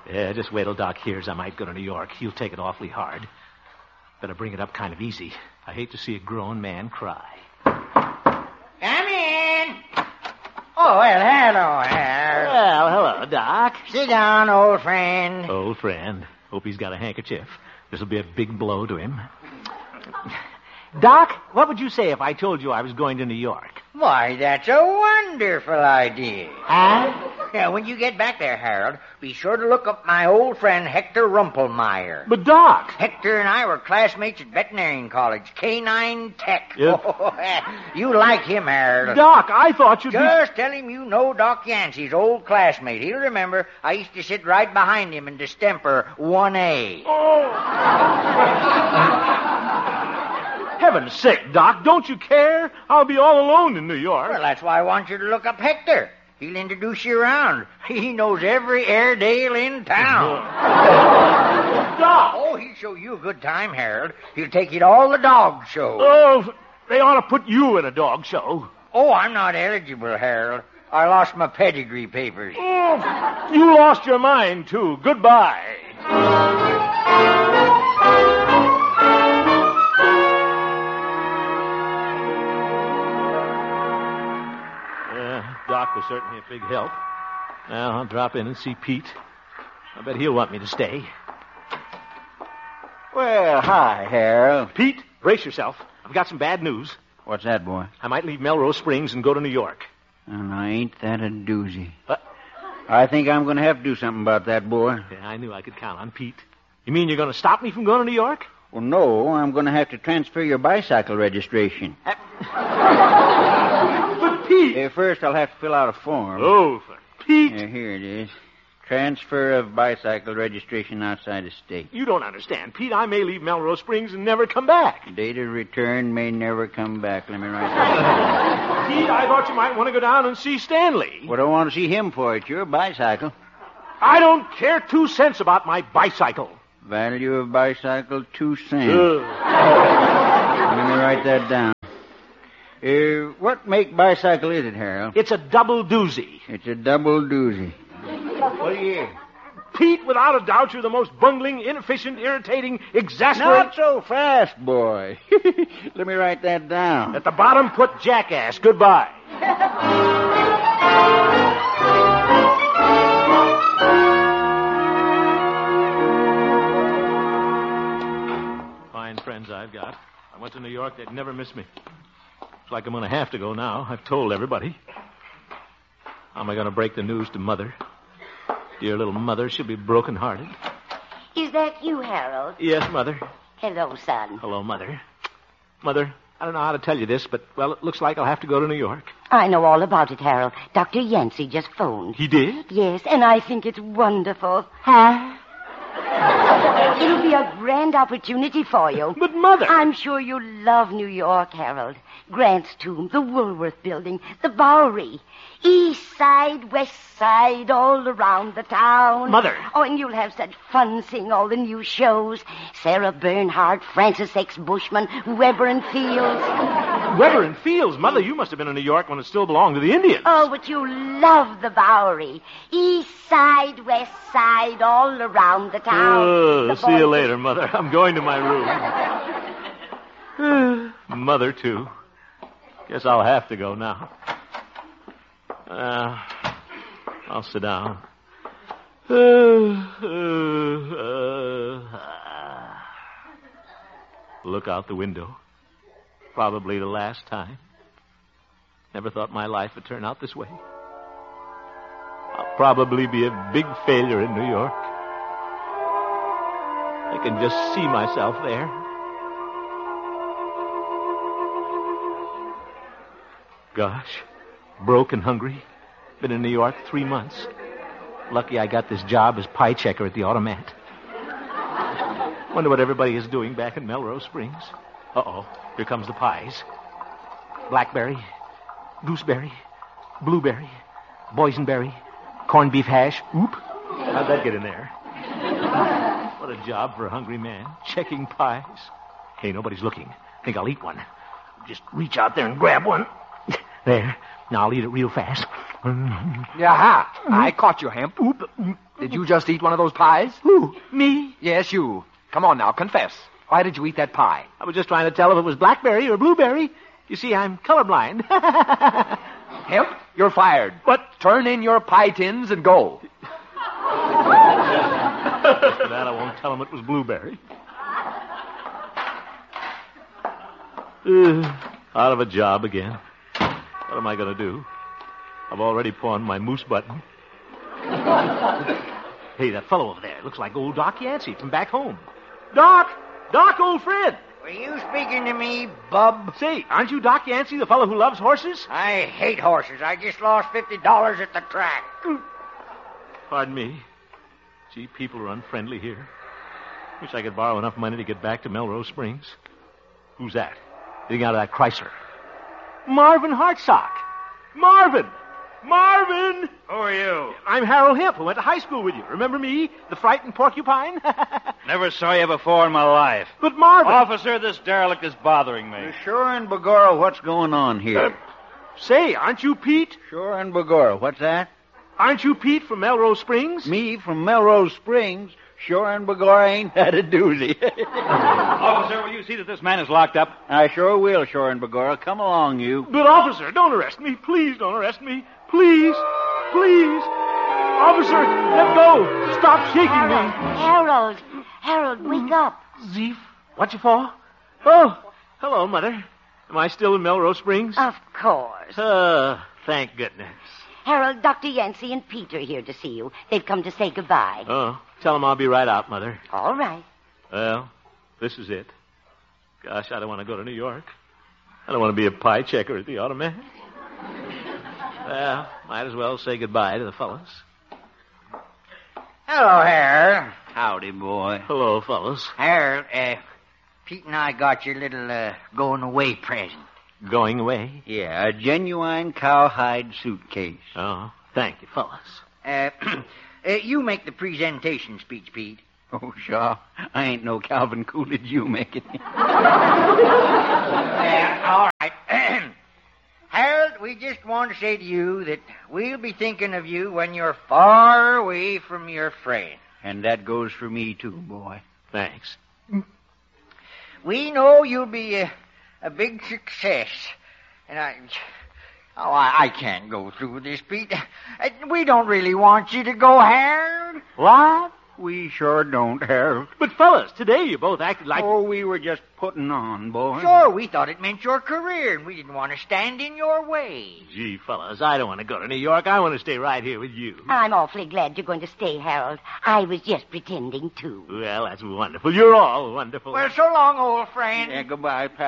Yeah, just wait till Doc hears I might go to New York. He'll take it awfully hard. Better bring it up kind of easy. I hate to see a grown man cry. Come in. Oh, well, hello, Harold. Well, hello, Doc. Sit down, old friend. Old friend. Hope he's got a handkerchief. This'll be a big blow to him. Doc, what would you say if I told you I was going to New York? Why, that's a wonderful idea. Huh? Yeah, when you get back there, Harold, be sure to look up my old friend Hector Rumpelmeyer. But, Doc... Hector and I were classmates at veterinarian college, K9 Tech. Yep. You like him, Harold. Doc, I thought you'd Just tell him you know Doc Yancey's old classmate. He'll remember I used to sit right behind him in distemper 1A. Heaven's sake, Doc, don't you care? I'll be all alone in New York. Well, that's why I want you to look up Hector. He'll introduce you around. He knows every Airedale in town. Doc! Oh, he'll show you a good time, Harold. He'll take you to all the dog shows. Oh, they ought to put you in a dog show. Oh, I'm not eligible, Harold. I lost my pedigree papers. Oh, you lost your mind, too. Goodbye. Doc was certainly a big help. Now, I'll drop in and see Pete. I bet he'll want me to stay. Well, hi, Harold. Pete, brace yourself. I've got some bad news. What's that, boy? I might leave Melrose Springs and go to New York. And ain't that a doozy? I think I'm going to have to do something about that, boy. Yeah, I knew I could count on Pete. You mean you're going to stop me from going to New York? Well, no, I'm going to have to transfer your bicycle registration. But, Pete... First, I'll have to fill out a form. Oh, for Pete... Here it is. Transfer of bicycle registration outside the state. You don't understand. Pete, I may leave Melrose Springs and never come back. Date of return may never come back. Let me write that. Pete, I thought you might want to go down and see Stanley. What do I want to see him for? It's your bicycle. I don't care 2 cents about my bicycle. Value of bicycle, 2 cents. Let me write that down. What make bicycle is it, Harold? It's a double doozy. It's a double doozy. What are you? Pete, without a doubt, you're the most bungling, inefficient, irritating, exasperating... Not so fast, boy. Let me write that down. At the bottom, put jackass. Goodbye. Fine friends I've got. I went to New York, they'd never miss me. Looks like I'm going to have to go now. I've told everybody. How am I going to break the news to Mother? Dear little Mother, she'll be broken-hearted. Is that you, Harold? Yes, Mother. Hello, son. Hello, Mother. Mother, I don't know how to tell you this, but, well, it looks like I'll have to go to New York. I know all about it, Harold. Dr. Yancey just phoned. He did? Yes, and I think it's wonderful. Huh? It'll be a grand opportunity for you. But, Mother... I'm sure you'll love New York, Harold. Grant's Tomb, the Woolworth Building, the Bowery. East side, west side, all around the town. Mother. Oh, and you'll have such fun seeing all the new shows. Sarah Bernhardt, Francis X. Bushman, Weber and Fields. Weber and Fields? Mother, you must have been in New York when it still belonged to the Indians. Oh, but you love the Bowery. East side, west side, all around the town. Oh, see you later, Mother. I'm going to my room. Mother, too. Guess I'll have to go now. I'll sit down. Look out the window. Probably the last time. Never thought my life would turn out this way. I'll probably be a big failure in New York. I can just see myself there. Gosh. Broke and hungry. Been in New York 3 months. Lucky I got this job as pie checker at the automat. Wonder what everybody is doing back in Melrose Springs. Uh-oh. Here comes the pies. Blackberry, gooseberry, blueberry, boysenberry, corned beef hash. Oop. How'd that get in there? What a job for a hungry man. Checking pies. Hey, nobody's looking. Think I'll eat one. Just reach out there and grab one. There. Now I'll eat it real fast. Aha! I caught you, Hemp. Did you just eat one of those pies? Who? Me? Yes, you. Come on now, confess. Why did you eat that pie? I was just trying to tell if it was blackberry or blueberry. You see, I'm colorblind. Hemp, you're fired. What? Turn in your pie tins and go. For that, I won't tell him it was blueberry. Out of a job again. What am I going to do? I've already pawned my moose button. Hey, that fellow over there looks like old Doc Yancey from back home. Doc! Doc, old friend! Were you speaking to me, bub? Say, aren't you Doc Yancey, the fellow who loves horses? I hate horses. I just lost $50 at the track. Pardon me. Gee, people are unfriendly here. Wish I could borrow enough money to get back to Melrose Springs. Who's that? Getting out of that Chrysler. Marvin Hartsock. Marvin! Marvin! Who are you? I'm Harold Hemp, who went to high school with you. Remember me? The frightened porcupine? Never saw you before in my life. But Marvin... Officer, this derelict is bothering me. Sure and Begorra, what's going on here? Say, aren't you Pete? Sure and Begorra, what's that? Aren't you Pete from Melrose Springs? Me from Melrose Springs? Sure and Begorra, ain't that a doozy? Officer, will you see that this man is locked up? I sure will, Sure and Begorra. Come along, you. But, officer, don't arrest me. Please don't arrest me. Please. Please. Officer, let go. Stop shaking me. Harold, wake up. Zeef, what you for? Oh, hello, Mother. Am I still in Melrose Springs? Of course. Thank goodness. Harold, Dr. Yancey and Pete are here to see you. They've come to say goodbye. Oh, tell them I'll be right out, Mother. All right. Well, this is it. Gosh, I don't want to go to New York. I don't want to be a pie checker at the automat. Well, might as well say goodbye to the fellas. Hello, Harold. Howdy, boy. Hello, fellas. Harold, Pete and I got your little going away present. Going away? Yeah, a genuine cowhide suitcase. Oh, thank you, fellas. You make the presentation speech, Pete. Oh, sure. I ain't no Calvin Coolidge. You make it. All right. Harold, we just want to say to you that we'll be thinking of you when you're far away from your friend. And that goes for me, too, boy. Thanks. We know you'll be a big success. And I can't go through this, Pete. We don't really want you to go, Harold. What? We sure don't, Harold. But, fellas, today you both acted like... Oh, we were just putting on, boy. Sure, we thought it meant your career, and we didn't want to stand in your way. Gee, fellas, I don't want to go to New York. I want to stay right here with you. I'm awfully glad you're going to stay, Harold. I was just pretending, too. Well, that's wonderful. You're all wonderful. Well, so long, old friend. Yeah, goodbye, pal.